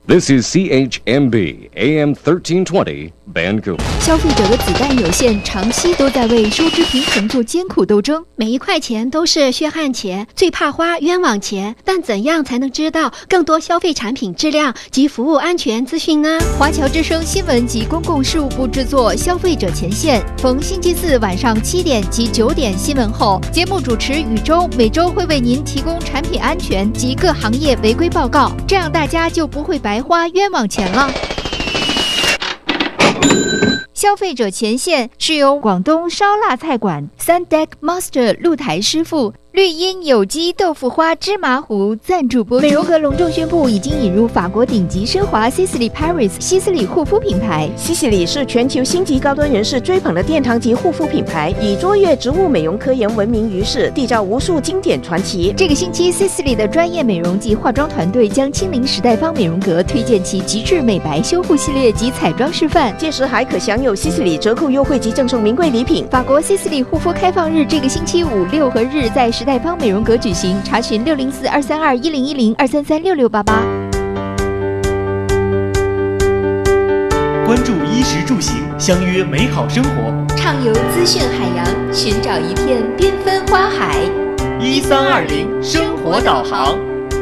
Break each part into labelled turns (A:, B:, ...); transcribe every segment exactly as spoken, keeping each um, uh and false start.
A: This is C H M B A M thirteen twenty Vancouver。
B: 消费者的子弹有限，长期都在为收支平衡做艰苦斗争。
C: 每一块钱都是血汗钱，最怕花冤枉钱。但怎样才能知道更多消费产品质量及服务安全资讯呢？
B: 华侨之声新闻及公共事务部制作《消费者前线》，逢星期四晚上七点及九点新闻后，节目主持宇宙每周会为您提供产品安全及各行业违规报告，这样大家就不会白花冤枉钱了。消费者前线是由广东烧腊菜馆 Sundeck Master 露台师傅绿茵有机豆腐花芝麻糊赞助播出。美容阁隆重宣布，已经引入法国顶级奢华 Sisley Paris 西斯里护肤品牌。
D: 西西里是全球星级高端人士追捧的殿堂级护肤品牌，以卓越植物美容科研闻名于世，缔造无数经典传奇。
B: 这个星期 Sisley 的专业美容及化妆团队将亲临时代芳美容阁，推荐其极致美白修护系列及彩妆示范，
D: 届时还可享有西西里折扣优惠及赠送名贵礼品。
B: 法国西斯里护肤开放日这个星期五六和日在时代芳美容阁举行，查询六零四二三二一零一零二三三六六八八。
E: 关注衣食住行，相约美好生活，
B: 畅游资讯海洋，寻找一片缤纷花海。
E: 一三二零生活导航。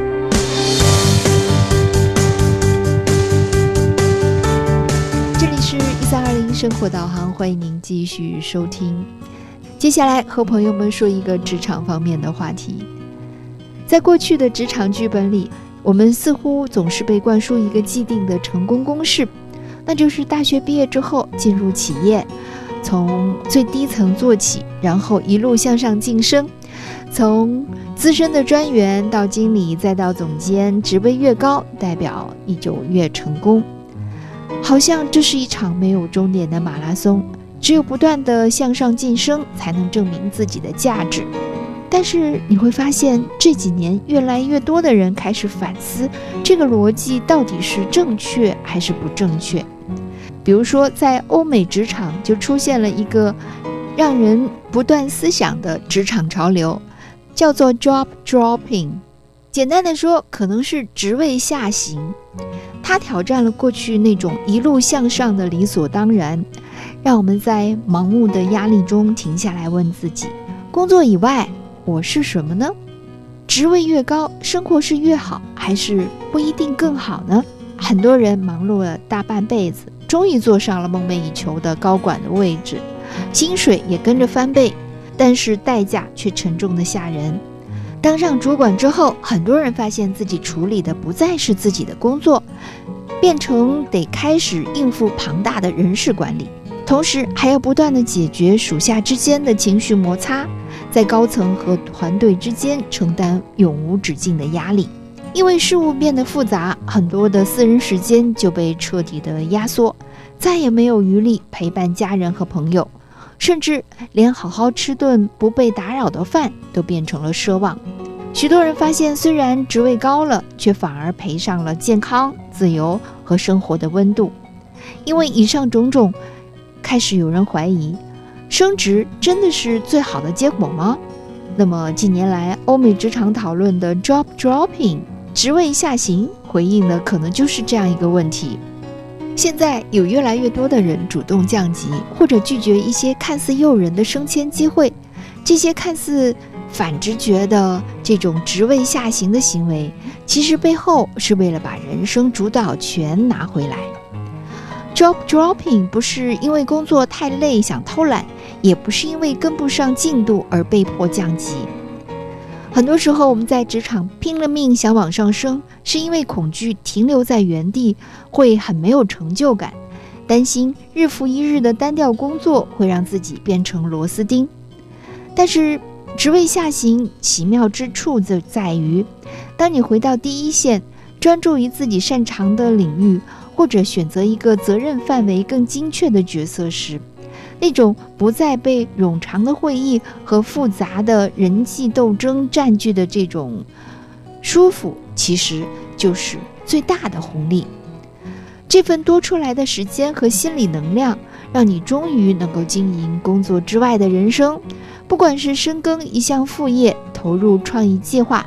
B: 这里是一三二零生活导航，欢迎您继续收听。接下来和朋友们说一个职场方面的话题。在过去的职场剧本里，我们似乎总是被灌输一个既定的成功公式，那就是大学毕业之后进入企业，从最低层做起，然后一路向上晋升，从资深的专员到经理再到总监，职位越高代表你就越成功。好像这是一场没有终点的马拉松，只有不断的向上晋升才能证明自己的价值。但是你会发现，这几年越来越多的人开始反思，这个逻辑到底是正确还是不正确。比如说在欧美职场就出现了一个让人不断思想的职场潮流，叫做 job dropping。 简单的说，可能是职位下行，它挑战了过去那种一路向上的理所当然，让我们在盲目的压力中停下来问自己，工作以外我是什么呢？职位越高，生活是越好，还是不一定更好呢？很多人忙碌了大半辈子，终于坐上了梦寐以求的高管的位置，薪水也跟着翻倍，但是代价却沉重的吓人。当上主管之后，很多人发现自己处理的不再是自己的工作，变成得开始应付庞大的人事管理，同时还要不断地解决属下之间的情绪摩擦，在高层和团队之间承担永无止境的压力。因为事物变得复杂，很多的私人时间就被彻底的压缩，再也没有余力陪伴家人和朋友，甚至连好好吃顿不被打扰的饭都变成了奢望。许多人发现，虽然职位高了，却反而赔上了健康、自由和生活的温度。因为以上种种，开始有人怀疑，升职真的是最好的结果吗？那么近年来欧美职场讨论的 job dropping 职位下行，回应的可能就是这样一个问题。现在有越来越多的人主动降级，或者拒绝一些看似诱人的升迁机会，这些看似反直觉的这种职位下行的行为，其实背后是为了把人生主导权拿回来。Job dropping 不是因为工作太累想偷懒，也不是因为跟不上进度而被迫降级。很多时候我们在职场拼了命想往上升，是因为恐惧停留在原地会很没有成就感，担心日复一日的单调工作会让自己变成螺丝钉。但是职位下行奇妙之处就在于，当你回到第一线，专注于自己擅长的领域，或者选择一个责任范围更精确的角色时，那种不再被冗长的会议和复杂的人际斗争占据的这种舒服，其实就是最大的红利。这份多出来的时间和心理能量，让你终于能够经营工作之外的人生，不管是深耕一项副业，投入创意计划，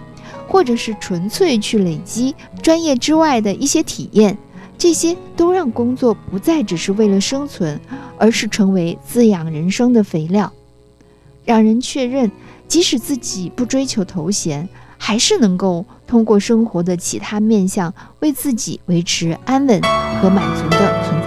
B: 或者是纯粹去累积专业之外的一些体验，这些都让工作不再只是为了生存，而是成为滋养人生的肥料，让人确认即使自己不追求头衔，还是能够通过生活的其他面向为自己维持安稳和满足的存